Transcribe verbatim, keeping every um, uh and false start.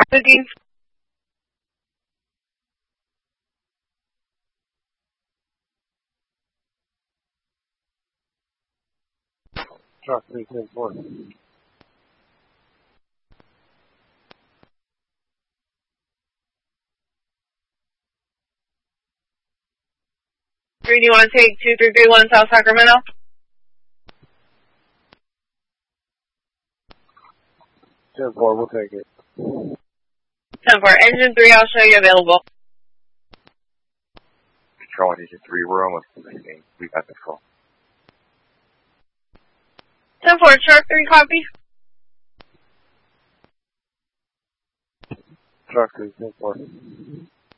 fifteen. Truck three ten four. Three, do you want to take two three three one South Sacramento? ten four, we'll take it. ten four, engine three, I'll show you available. Control engine three, we're almost leaving. We got the call. ten four, Shark three, copy. Truck three ten four.